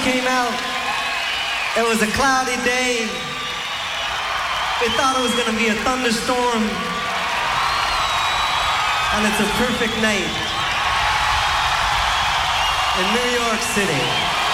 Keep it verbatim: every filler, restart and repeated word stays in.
came out. It was a cloudy day. They thought it was gonna be a thunderstorm. And it's a perfect night in New York City.